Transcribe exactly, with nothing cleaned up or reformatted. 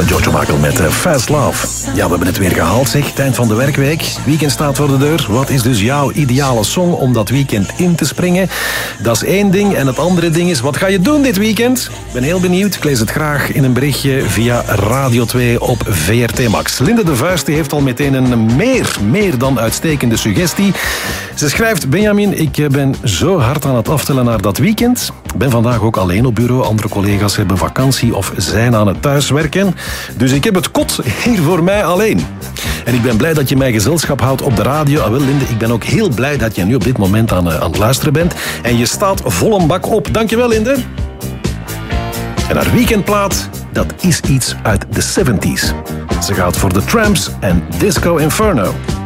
Giorgio Michael met uh, Fast Love. Ja, we hebben het weer gehaald, zeg. Het eind van de werkweek. Weekend staat voor de deur. Wat is dus jouw ideale song om dat weekend in te springen? Dat is één ding. En het andere ding is, wat ga je doen dit weekend? Ik ben heel benieuwd. Ik lees het graag in een berichtje via Radio twee op V R T Max. Linde de Vuist die heeft al meteen een meer, meer dan uitstekende suggestie. Ze schrijft, Benjamin, ik ben zo hard aan het aftellen naar dat weekend. Ik ben vandaag ook alleen op bureau. Andere collega's hebben vakantie of zijn aan het thuiswerken. Dus ik heb het kot hier voor mij alleen. En ik ben blij dat je mij gezelschap houdt op de radio. Ah, wel, Linde, ik ben ook heel blij dat je nu op dit moment aan, aan het luisteren bent. En je staat vol een bak op. Dankjewel, Linde. En haar weekendplaat, dat is iets uit de zeventies. Ze gaat voor The Tramps en Disco Inferno.